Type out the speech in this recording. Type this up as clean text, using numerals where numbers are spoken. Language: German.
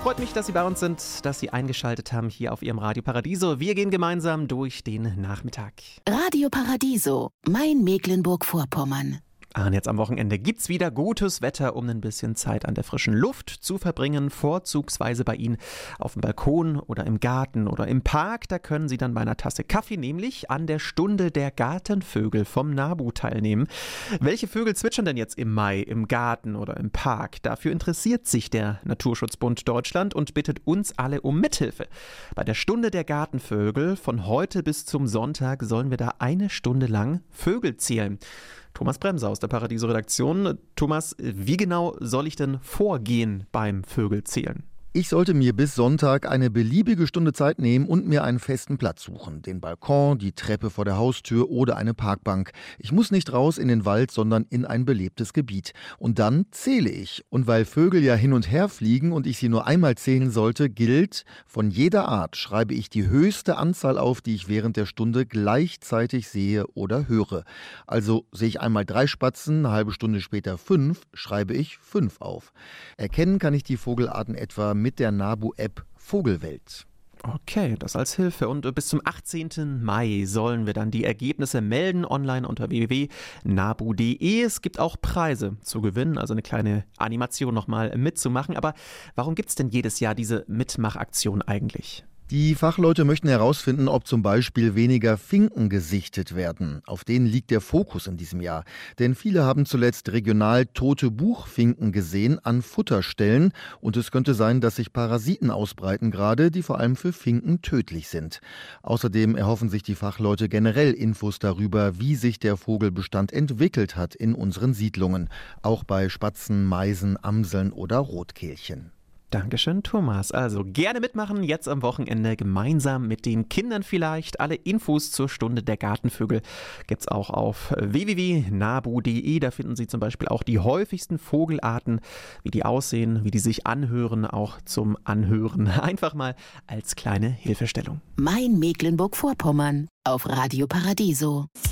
Freut mich, dass Sie bei uns sind, dass Sie eingeschaltet haben hier auf Ihrem Radio Paradiso. Wir gehen gemeinsam durch den Nachmittag. Radio Paradiso, mein Mecklenburg-Vorpommern. Und jetzt am Wochenende gibt's wieder gutes Wetter, um ein bisschen Zeit an der frischen Luft zu verbringen, vorzugsweise bei Ihnen auf dem Balkon oder im Garten oder im Park. Da können Sie dann bei einer Tasse Kaffee nämlich an der Stunde der Gartenvögel vom NABU teilnehmen. Welche Vögel zwitschern denn jetzt im Mai im Garten oder im Park? Dafür interessiert sich der Naturschutzbund Deutschland und bittet uns alle um Mithilfe. Bei der Stunde der Gartenvögel von heute bis zum Sonntag sollen wir da eine Stunde lang Vögel zählen. Thomas Bremser aus der Paradiso-Redaktion. Thomas, wie genau soll ich denn vorgehen beim Vögelzählen? Ich sollte mir bis Sonntag eine beliebige Stunde Zeit nehmen und mir einen festen Platz suchen. Den Balkon, die Treppe vor der Haustür oder eine Parkbank. Ich muss nicht raus in den Wald, sondern in ein belebtes Gebiet. Und dann zähle ich. Und weil Vögel ja hin und her fliegen und ich sie nur einmal zählen sollte, gilt, von jeder Art schreibe ich die höchste Anzahl auf, die ich während der Stunde gleichzeitig sehe oder höre. Also sehe ich einmal 3 Spatzen, eine halbe Stunde später 5, schreibe ich 5 auf. Erkennen kann ich die Vogelarten etwa mit der NABU-App Vogelwelt. Okay, das als Hilfe. Und bis zum 18. Mai sollen wir dann die Ergebnisse melden, online unter www.nabu.de. Es gibt auch Preise zu gewinnen, also eine kleine Animation nochmal mitzumachen. Aber warum gibt es denn jedes Jahr diese Mitmachaktion eigentlich? Die Fachleute möchten herausfinden, ob zum Beispiel weniger Finken gesichtet werden. Auf denen liegt der Fokus in diesem Jahr. Denn viele haben zuletzt regional tote Buchfinken gesehen an Futterstellen. Und es könnte sein, dass sich Parasiten ausbreiten gerade, die vor allem für Finken tödlich sind. Außerdem erhoffen sich die Fachleute generell Infos darüber, wie sich der Vogelbestand entwickelt hat in unseren Siedlungen. Auch bei Spatzen, Meisen, Amseln oder Rotkehlchen. Dankeschön, Thomas. Also gerne mitmachen, jetzt am Wochenende gemeinsam mit den Kindern vielleicht. Alle Infos zur Stunde der Gartenvögel gibt's auch auf www.nabu.de. Da finden Sie zum Beispiel auch die häufigsten Vogelarten, wie die aussehen, wie die sich anhören, auch zum Anhören. Einfach mal als kleine Hilfestellung. Mein Mecklenburg-Vorpommern auf Radio Paradiso.